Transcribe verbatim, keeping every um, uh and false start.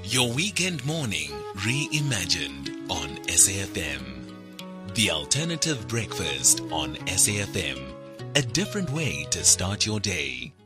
Your weekend morning reimagined on S A F M. The alternative breakfast on S A F M. A different way to start your day.